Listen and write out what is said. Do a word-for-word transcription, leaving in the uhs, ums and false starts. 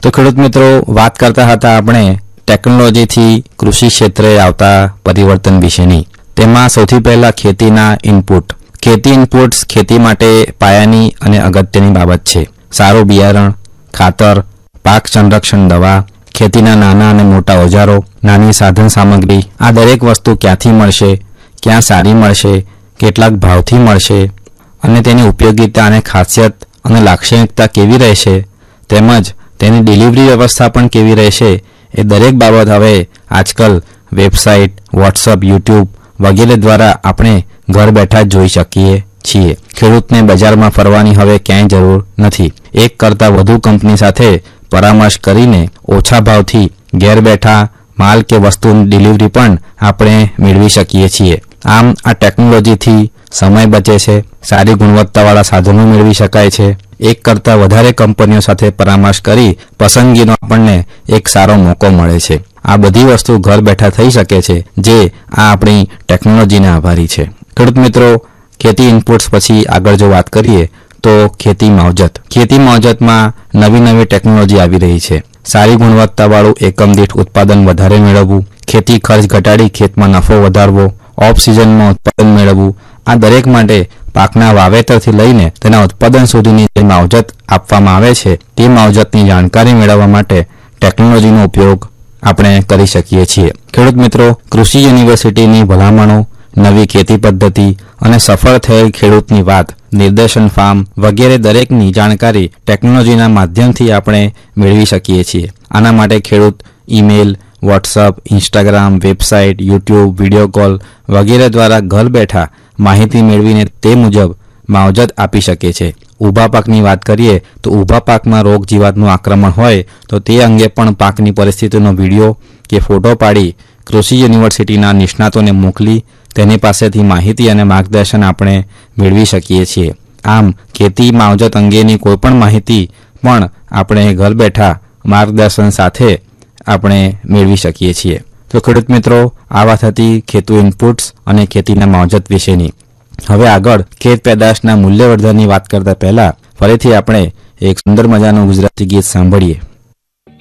તો ખેડૂત મિત્રો, વાત કરતા હતા આપણે ટેકનોલોજીથી કૃષિ ક્ષેત્રે આવતા પરિવર્તન વિશેની. તેમાં સૌથી પહેલા ખેતીના ઇનપુટ. ખેતી ઇનપુટ્સ ખેતી માટે પાયાની અને અગત્યની બાબત છે. સારું બિયારણ, ખાતર, પાક સંરક્ષણ દવા, ખેતીના નાના અને મોટા ઓજારો, નાની સાધન સામગ્રી, આ દરેક વસ્તુ ક્યાંથી મળશે, ક્યાં સારી મળશે, કેટલાક ભાવથી મળશે અને તેની ઉપયોગિતા અને ખાસિયત અને લાક્ષણિકતા કેવી રહેશે, તેમજ તેની ડિલિવરી વ્યવસ્થા પણ કેવી રહેશે, એ દરેક બાબત હવે આજકાલ વેબસાઇટ, વોટ્સઅપ, યુટ્યુબ વગેરે દ્વારા આપણે ઘર બેઠા જ જોઈ શકીએ છીએ. ખેડૂતને બજારમાં ફરવાની હવે ક્યાંય જરૂર નથી. એક કરતાં વધુ કંપની સાથે પરામર્શ કરીને ઓછા ભાવથી ઘેર બેઠા માલ કે વસ્તુની ડિલિવરી પણ આપણે મેળવી શકીએ છીએ. આમ આ ટેકનોલોજીથી સમય બચે છે, સારી ગુણવત્તાવાળા સાધનો મેળવી શકાય છે. એક કરતાં વધારે કંપનીઓ સાથે પરામર્શ કરી પસંદગીનો આપણને એક સારો મોકો મળે છે. આ બધી વસ્તુ ઘર બેઠા થઈ શકે છે, જે આ આપણી ટેકનોલોજીને આભારી છે. ખેડૂત મિત્રો, ખેતી ઇનપુટ્સ પછી આગળ જો વાત કરીએ તો ખેતી માવજત. ખેતી માવજતમાં નવી નવી ટેકનોલોજી આવી રહી છે. સારી ગુણવત્તાવાળું એકમ દીઠ ઉત્પાદન વધારે મેળવવું, ખેતી ખર્ચ ઘટાડી ખેતમાં નફો વધારવો, ઓફ સિઝનમાં ઉત્પાદન મેળવવું, આ દરેક માટે પાકના વાવેતરથી લઈને તેના ઉત્પાદન સુધીની જે માવજત આપવામાં આવે છે તે માવજતની જાણકારી મેળવવા માટે ટેકનોલોજીનો ઉપયોગ આપણે કરી શકીએ છીએ. ખેડૂત મિત્રો, કૃષિ યુનિવર્સિટીની ભલામણો, નવી ખેતી પદ્ધતિ અને સફળ થયેલ ખેડૂતની વાત, નિર્દેશન ફાર્મ વગેરે દરેકની જાણકારી ટેકનોલોજીના માધ્યમથી આપણે મેળવી શકીએ છીએ. આના માટે ખેડૂત email, WhatsApp, Instagram, website, YouTube, video call વગેરે દ્વારા ઘર બેઠા માહિતી મેળવીને તે મુજબ માવજત આપી શકે છે. ઊભા પાકની વાત કરીએ તો ઊભા પાકમાં રોગ જીવાતનું આક્રમણ હોય તો તે અંગે પણ પાકની પરિસ્થિતિનો વિડીયો કે ફોટો પાડી કૃષિ યુનિવર્સિટીના નિષ્ણાતોને મોકલી તેની પાસેથી માહિતી અને માર્ગદર્શન આપણે મેળવી શકીએ છીએ. આમ ખેતી માવજત અંગેની કોઈપણ માહિતી પણ આપણે ઘર બેઠા માર્ગદર્શન સાથે આપણે મેળવી શકીએ છીએ. તો ખેડૂત મિત્રો, આ વાત હતી ખેતી ઇનપુટ્સ અને ખેતીના માવજત વિશેની. હવે આગળ ખેત પેદાશના મૂલ્યવર્ધનની વાત કરતા પહેલા ફરીથી આપણે એક સુંદર મજાનું ગુજરાતી ગીત સાંભળીએ.